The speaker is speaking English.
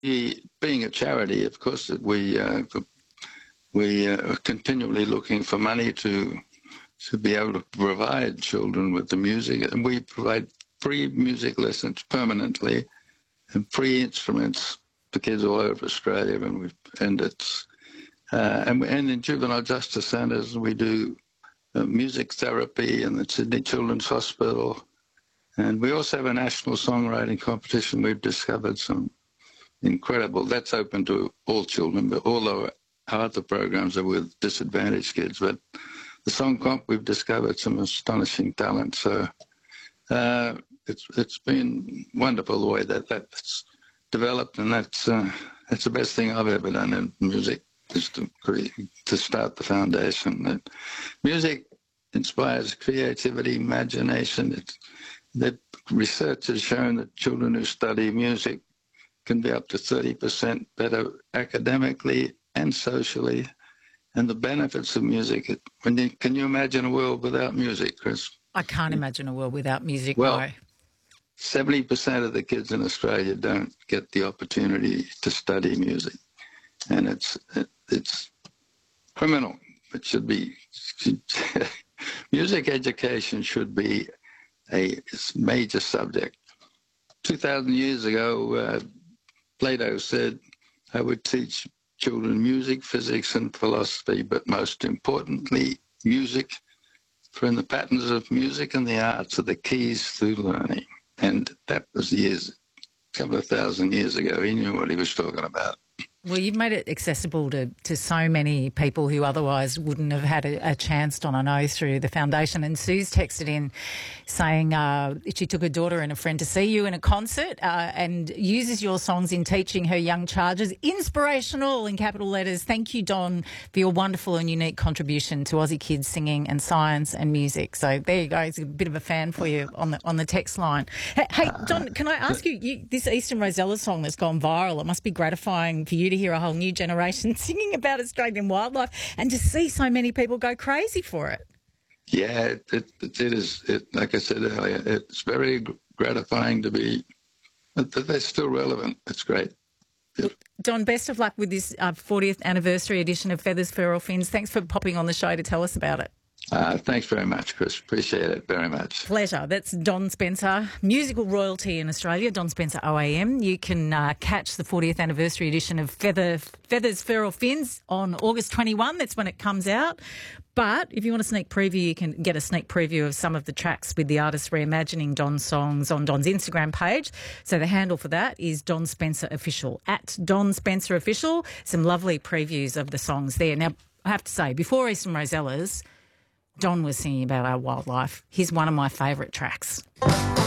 being a charity, of course, that we are continually looking for money to be able to provide children with the music, and we provide free music lessons permanently and free instruments for kids all over Australia, and in juvenile justice centres we do music therapy in the Sydney Children's Hospital, and we also have a national songwriting competition. We've discovered some incredible. That's open to all children, but all our other programs are with disadvantaged kids. But the song comp, we've discovered some astonishing talent. So it's been wonderful the way that's developed, and that's the best thing I've ever done in music, is to start the foundation. And music inspires creativity, imagination. The research has shown that children who study music can be up to 30% better academically and socially. And the benefits of music. Can you imagine a world without music, Chris? I can't imagine a world without music. Well, no. 70% of the kids in Australia don't get the opportunity to study music, and it's criminal. It should be music education should be a major subject. 2,000 years ago, Plato said, "I would teach children music, physics, and philosophy, but most importantly, music. For in the patterns of music and the arts are the keys to learning." And that was a couple of thousand years ago. He knew what he was talking about. Well, you've made it accessible to so many people who otherwise wouldn't have had a chance, Don, I know, through the foundation. And Sue's texted in saying she took her daughter and a friend to see you in a concert and uses your songs in teaching her young charges. Inspirational, in capital letters. Thank you, Don, for your wonderful and unique contribution to Aussie kids singing and science and music. So there you go. It's a bit of a fan for you on the text line. Hey, Don, can I ask you, this Eastern Rosella song that's gone viral, it must be gratifying for you to hear a whole new generation singing about Australian wildlife and to see so many people go crazy for it. Yeah, it is. Like I said earlier, it's very gratifying to be, but they're still relevant. It's great. Don, best of luck with this 40th anniversary edition of Feathers, Feral Fins. Thanks for popping on the show to tell us about it. Thanks very much, Chris. Appreciate it very much. Pleasure. That's Don Spencer, musical royalty in Australia, Don Spencer OAM. You can catch the 40th anniversary edition of Feathers, Feral Fins on August 21. That's when it comes out. But if you want a sneak preview, you can get a sneak preview of some of the tracks with the artists reimagining Don's songs on Don's Instagram page. So the handle for that is Don Spencer Official, at Don Spencer Official. Some lovely previews of the songs there. Now, I have to say, before Eastern Rosellas, Don was singing about our wildlife. Here's one of my favourite tracks.